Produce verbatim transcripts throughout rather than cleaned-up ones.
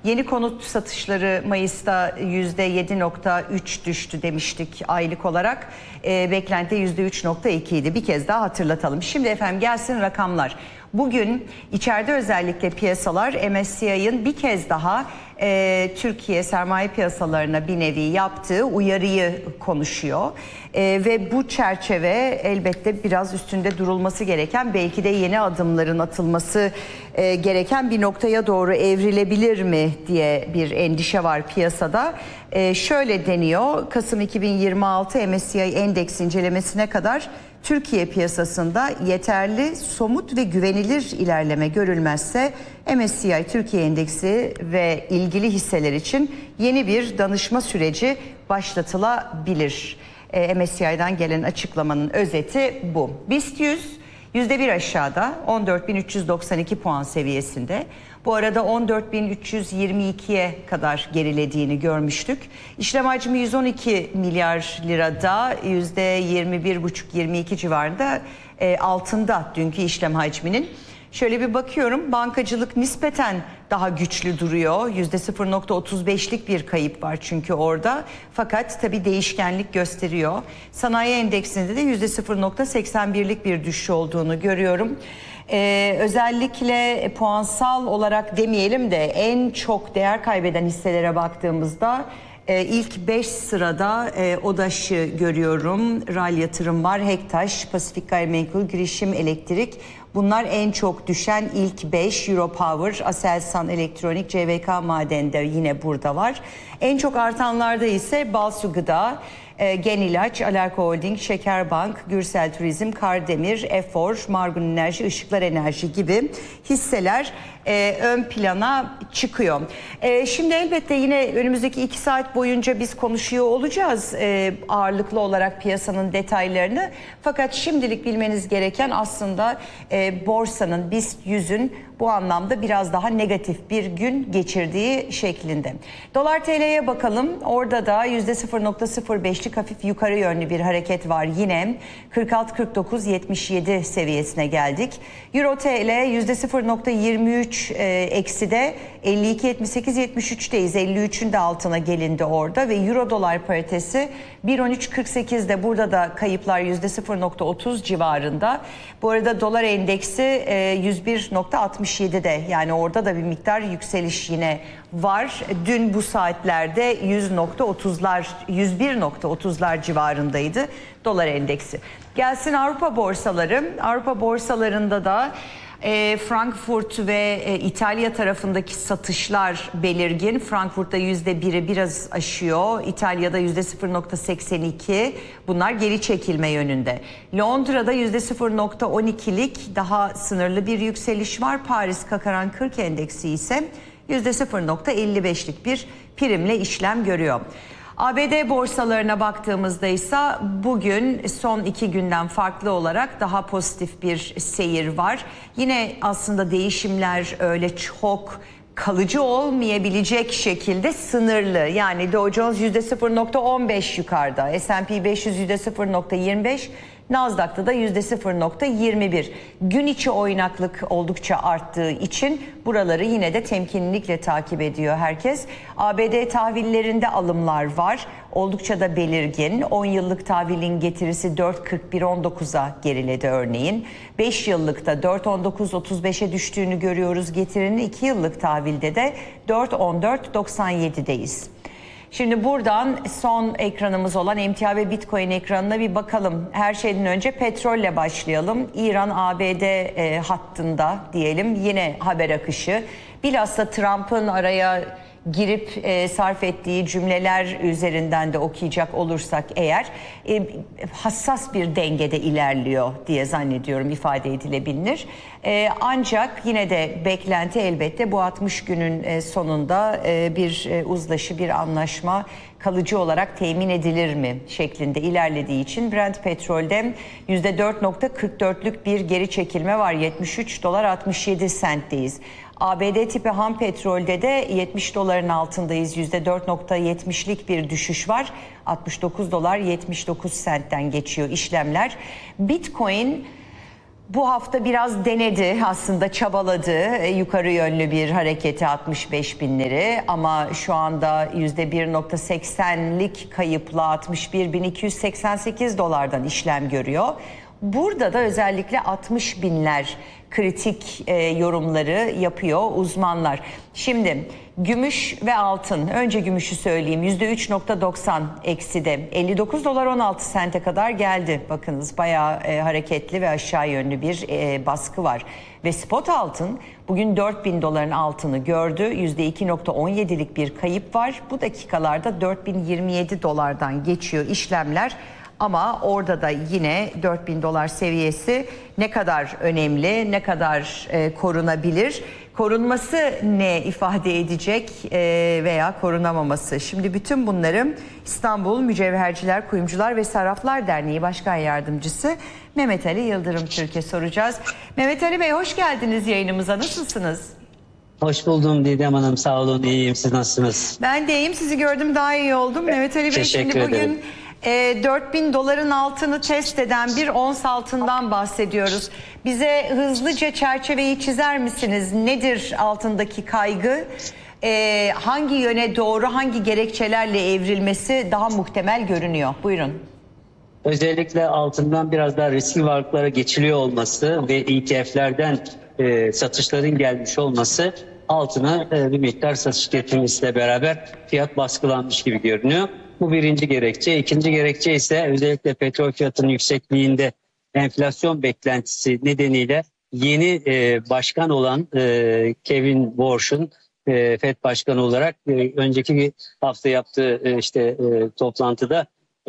Yeni konut satışları Mayıs'ta yüzde yedi nokta üç düştü demiştik aylık olarak. E, beklenti yüzde üç nokta iki idi. Bir kez daha hatırlatalım. Şimdi efendim gelsin rakamlar. Bugün içeride özellikle piyasalar M S C I'ın bir kez daha e, Türkiye sermaye piyasalarına bir nevi yaptığı uyarıyı konuşuyor. E, ve bu çerçeve elbette biraz üstünde durulması gereken, belki de yeni adımların atılması e, gereken bir noktaya doğru evrilebilir mi diye bir endişe var piyasada. E, şöyle deniyor: Kasım iki bin yirmi altı M S C I endeks incelemesine kadar Türkiye piyasasında yeterli, somut ve güvenilir ilerleme görülmezse M S C I Türkiye Endeksi ve ilgili hisseler için yeni bir danışma süreci başlatılabilir. E, M S C I'den gelen açıklamanın özeti bu. BIST yüz yüzde bir aşağıda on dört bin üç yüz doksan iki puan seviyesinde. Bu arada on dört bin üç yüz yirmi ikiye kadar gerilediğini görmüştük. İşlem hacmi yüz on iki milyar lirada, yüzde yirmi bir buçuk yirmi iki civarında, e, altında dünkü işlem hacminin. Şöyle bir bakıyorum, bankacılık nispeten daha güçlü duruyor. yüzde sıfır nokta otuz beşlik bir kayıp var çünkü orada. Fakat tabii değişkenlik gösteriyor. Sanayi endeksinde de yüzde sıfır nokta seksen birlik bir düşüş olduğunu görüyorum. Ee, özellikle puansal olarak demeyelim de en çok değer kaybeden hisselere baktığımızda e, ilk beş sırada e, ODAŞ'ı görüyorum. RAL Yatırım var, Hektaş, Pasifik Gayrimenkul, Girişim Elektrik. Bunlar en çok düşen ilk beş. Europower, Aselsan Elektronik, C V K Maden'de yine burada var. En çok artanlarda ise Balsu Gıda, E, Genilaç, Alarko Holding, Şekerbank, Gürsel Turizm, Kardemir, Efor, Margun Enerji, Işıklar Enerji gibi hisseler e, ön plana çıkıyor. E, şimdi elbette yine önümüzdeki iki saat boyunca biz konuşuyor olacağız e, ağırlıklı olarak piyasanın detaylarını. Fakat şimdilik bilmeniz gereken aslında e, borsanın, BIST yüzün bu anlamda biraz daha negatif bir gün geçirdiği şeklinde. Dolar T L'ye bakalım. Orada da yüzde sıfır nokta sıfır beşlik hafif yukarı yönlü bir hareket var yine. kırk altı kırk dokuz yetmiş yedi seviyesine geldik. Euro T L yüzde sıfır nokta yirmi üç e, ekside elli iki yetmiş sekiz yetmiş üçteyiz. elli üçün de altına gelindi orada ve Euro dolar paritesi bir on üç kırk sekizde. Burada da kayıplar yüzde sıfır nokta otuz civarında. Bu arada dolar endeksi e, yüz bir nokta altmış yedi'de, yani orada da bir miktar yükseliş yine var. Dün bu saatlerde yüz nokta otuzlar, yüz bir nokta otuzlar civarındaydı dolar endeksi. Gelsin Avrupa borsaları. Avrupa borsalarında da E, Frankfurt ve e, İtalya tarafındaki satışlar belirgin. Frankfurt'ta yüzde biri biraz aşıyor. İtalya'da yüzde sıfır nokta seksen iki. Bunlar geri çekilme yönünde. Londra'da yüzde sıfır nokta on iki'lik daha sınırlı bir yükseliş var. Paris Kakaran kırk endeksi ise yüzde sıfır nokta elli beşlik bir primle işlem görüyor. A B D borsalarına baktığımızda ise bugün son iki günden farklı olarak daha pozitif bir seyir var. Yine aslında değişimler öyle çok kalıcı olmayabilecek şekilde sınırlı. Yani Dow Jones yüzde sıfır nokta on beş yukarıda, S and P beş yüz yüzde sıfır nokta yirmi beş, Nasdaq'ta da yüzde sıfır nokta yirmi bir. Gün içi oynaklık oldukça arttığı için buraları yine de temkinlilikle takip ediyor herkes. A B D tahvillerinde alımlar var. Oldukça da belirgin. on yıllık tahvilin getirisi dört kırk bir on dokuz'a geriledi örneğin. beş yıllıkta dört on dokuz otuz beş'e düştüğünü görüyoruz getirinin. iki yıllık tahvilde de dört on dört doksan yedi'deyiz. Şimdi buradan son ekranımız olan emtia ve Bitcoin ekranına bir bakalım. Her şeyden önce petrolle başlayalım. İran-A B D e, hattında diyelim yine haber akışı. Bilhassa Trump'ın araya girip e, sarf ettiği cümleler üzerinden de okuyacak olursak eğer e, hassas bir dengede ilerliyor diye zannediyorum ifade edilebilir. E, ancak yine de beklenti elbette bu altmış günün e, sonunda e, bir e, uzlaşı, bir anlaşma kalıcı olarak temin edilir mi şeklinde ilerlediği için Brent petrolde yüzde dört nokta kırk dört'lük bir geri çekilme var. yetmiş üç dolar altmış yedi sent'teyiz. A B D tipi ham petrolde de yetmiş doların altındayız. yüzde dört nokta yetmiş'lik bir düşüş var. altmış dokuz dolar yetmiş dokuz sentten geçiyor işlemler. Bitcoin bu hafta biraz denedi, aslında çabaladı e, yukarı yönlü bir hareketi altmış beş binleri, ama şu anda yüzde bir nokta seksenlik kayıpla altmış bir bin iki yüz seksen sekiz dolardan işlem görüyor. Burada da özellikle altmış binler kritik e, yorumları yapıyor uzmanlar. Şimdi gümüş ve altın, önce gümüşü söyleyeyim, yüzde üç nokta doksan ekside, elli dokuz dolar on altı sente kadar geldi. Bakınız bayağı e, hareketli ve aşağı yönlü bir e, baskı var. Ve spot altın bugün dört bin doların altını gördü, yüzde iki nokta on yedilik bir kayıp var. Bu dakikalarda dört bin yirmi yedi dolardan geçiyor işlemler. Ama orada da yine dört bin dolar seviyesi ne kadar önemli, ne kadar e, korunabilir? Korunması ne ifade edecek e, veya korunamaması? Şimdi bütün bunları İstanbul Mücevherciler, Kuyumcular ve Sarraflar Derneği Başkan Yardımcısı Mehmet Ali Yıldırım Türk'e soracağız. Mehmet Ali Bey, hoş geldiniz yayınımıza. Nasılsınız? Hoş buldum Didem Hanım, sağ olun, iyiyim. Siz nasılsınız? Ben de iyiyim, sizi gördüm daha iyi oldum. Mehmet Ali Bey, Teşekkür şimdi bugün ederim. E, dört bin doların altını test eden bir ons altından bahsediyoruz. Bize hızlıca çerçeveyi çizer misiniz? Nedir altındaki kaygı? E, hangi yöne doğru, hangi gerekçelerle evrilmesi daha muhtemel görünüyor? Buyurun. Özellikle altından biraz daha riskli varlıklara geçiliyor olması ve E T F'lerden e, satışların gelmiş olması altına e, bir miktar satış getirmesiyle beraber fiyat baskılanmış gibi görünüyor. Bu birinci gerekçe. İkinci gerekçe ise özellikle petrol fiyatının yüksekliğinde enflasyon beklentisi nedeniyle yeni e, başkan olan e, Kevin Warsh'un e, Fed Başkanı olarak e, önceki hafta yaptığı e, işte e, toplantıda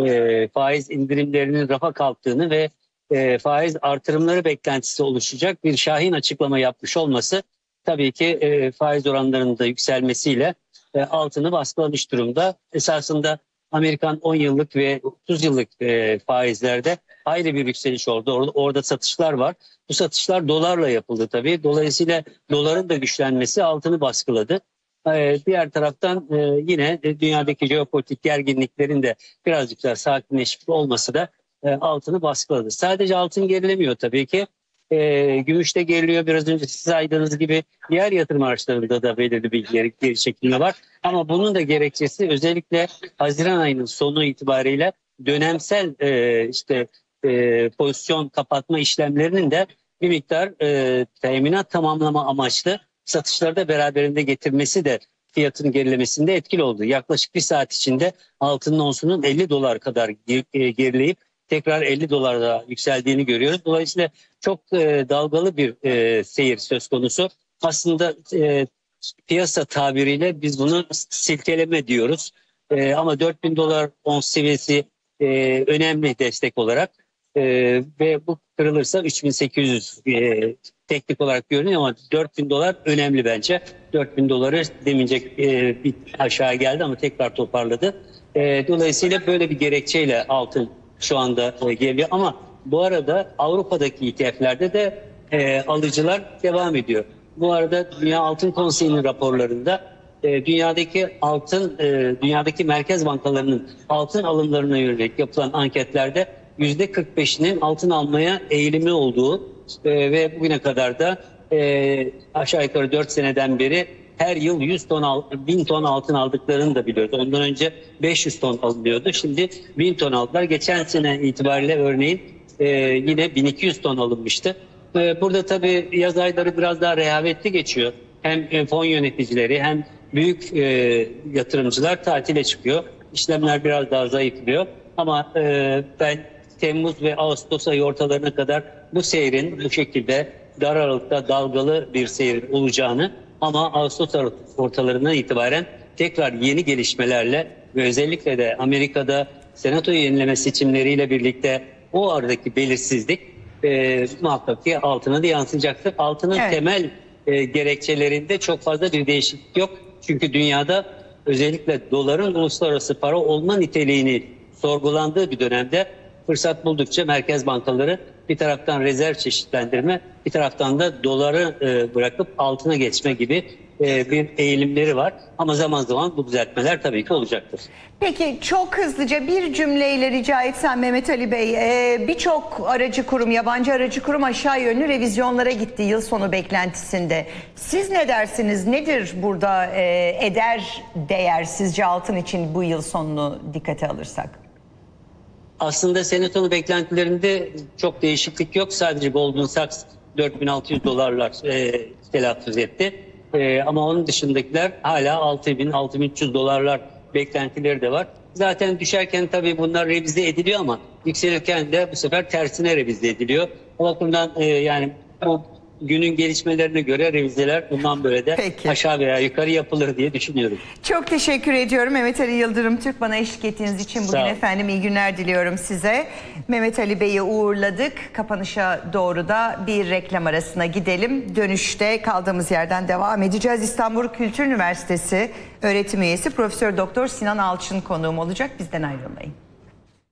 e, faiz indirimlerinin rafa kalktığını ve e, faiz artırımları beklentisi oluşacak bir şahin açıklama yapmış olması tabii ki e, faiz oranlarının da yükselmesiyle e, altını baskılamış durumda. Esasında Amerikan on yıllık ve otuz yıllık e, faizlerde ayrı bir yükseliş oldu. Orada, orada satışlar var. Bu satışlar dolarla yapıldı tabii. Dolayısıyla doların da güçlenmesi altını baskıladı. E, diğer taraftan e, yine de dünyadaki jeopolitik gerginliklerin de birazcık daha sakinleşmiş olması da e, altını baskıladı. Sadece altın gerilemiyor tabii ki. E, gümüş de geriliyor. Biraz önce siz saydığınız gibi diğer yatırım araçlarında da belirli bir geri, geri çekilme var. Ama bunun da gerekçesi özellikle Haziran ayının sonu itibariyle dönemsel e, işte e, pozisyon kapatma işlemlerinin de bir miktar e, teminat tamamlama amaçlı satışları da beraberinde getirmesi de fiyatın gerilemesinde etkili oldu. Yaklaşık bir saat içinde altının onsunun elli dolar kadar gerileyip tekrar elli dolarda yükseldiğini görüyoruz. Dolayısıyla çok e, dalgalı bir e, seyir söz konusu. Aslında e, piyasa tabiriyle biz bunu silkeleme diyoruz. E, ama dört bin dolar ons seviyesi e, önemli destek olarak e, ve bu kırılırsa üç bin sekiz yüz e, teknik olarak görünüyor ama dört bin dolar önemli bence. dört bin doları demince e, bir aşağı geldi ama tekrar toparladı. E, dolayısıyla böyle bir gerekçeyle altın şu anda e, geliyor ama bu arada Avrupa'daki E T F'lerde de e, alıcılar devam ediyor. Bu arada Dünya Altın Konseyi'nin raporlarında e, dünyadaki altın, e, dünyadaki merkez bankalarının altın alımlarına yönelik yapılan anketlerde yüzde kırk beşinin altın almaya eğilimli olduğu e, ve bugüne kadar da e, aşağı yukarı dört seneden beri her yıl yüz ton, bin ton altın aldıklarını da biliyoruz. Ondan önce beş yüz ton alınıyordu. Şimdi bin ton aldılar. Geçen sene itibariyle örneğin e, yine bin iki yüz ton alınmıştı. E, burada tabii yaz ayları biraz daha rehavetli geçiyor. Hem fon yöneticileri hem büyük e, yatırımcılar tatile çıkıyor. İşlemler biraz daha zayıflıyor. Ama e, ben Temmuz ve Ağustos ayı ortalarına kadar bu seyrin bu şekilde dar aralıkta dalgalı bir seyir olacağını, ama Ağustos ortalarından itibaren tekrar yeni gelişmelerle ve özellikle de Amerika'da senato yenileme seçimleriyle birlikte o aradaki belirsizlik e, muhakkak ki altına da yansıyacaktır. Altının evet. temel e, gerekçelerinde çok fazla bir değişiklik yok. Çünkü dünyada özellikle doların uluslararası para olma niteliğini sorgulandığı bir dönemde fırsat buldukça merkez bankaları bir taraftan rezerv çeşitlendirme, bir taraftan da doları e, bırakıp altına geçme gibi e, bir eğilimleri var. Ama zaman zaman bu düzeltmeler tabii ki olacaktır. Peki çok hızlıca bir cümleyle rica etsem Mehmet Ali Bey, e, birçok aracı kurum, yabancı aracı kurum aşağı yönlü revizyonlara gitti yıl sonu beklentisinde. Siz ne dersiniz? Nedir burada e, eder değer sizce altın için bu yıl sonunu dikkate alırsak? Aslında sene sonu beklentilerinde çok değişiklik yok. Sadece Goldman Sachs dört bin altı yüz dolarlar e, telaffuz etti. E, ama onun dışındakiler hala altı bin altı bin üç yüz dolarlar beklentileri de var. Zaten düşerken tabii bunlar revize ediliyor ama yükselirken de bu sefer tersine revize ediliyor. O bakımdan e, yani bu günün gelişmelerine göre revizeler bundan böyle de Peki. aşağı veya yukarı yapılır diye düşünüyorum. Çok teşekkür ediyorum Mehmet Ali Yıldırım Türk, bana eşlik ettiğiniz için bugün Sağ olun. efendim. İyi günler diliyorum size. Mehmet Ali Bey'i uğurladık. Kapanışa doğru da bir reklam arasına gidelim. Dönüşte kaldığımız yerden devam edeceğiz. İstanbul Kültür Üniversitesi öğretim üyesi Profesör Doktor Sinan Alçın konuğum olacak. Bizden ayrılmayın.